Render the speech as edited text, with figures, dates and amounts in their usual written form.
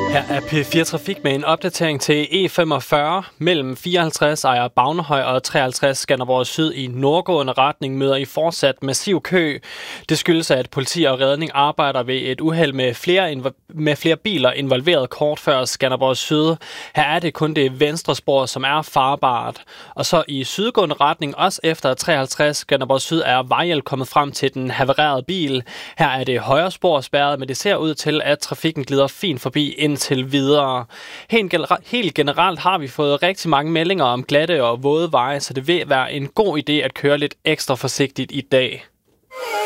Her er P4 Trafik med en opdatering til E45 mellem 54 Ejer Bagnehøj og 53 Skanderborg Syd i nordgående retning møder I fortsat massiv kø. Det skyldes, at politi og redning arbejder ved et uheld med flere biler involveret kort før Skanderborg Syd. Her er det kun det venstre spor, som er farbart. Og så i sydgående retning, også efter 53 Skanderborg Syd, er vejhjælp kommet frem til den havererede bil. Her er det højre spor spærret, men det ser ud til, at trafikken glider fint forbi indtil videre. Helt generelt har vi fået rigtig mange meldinger om glatte og våde veje, så det vil være en god idé at køre lidt ekstra forsigtigt i dag.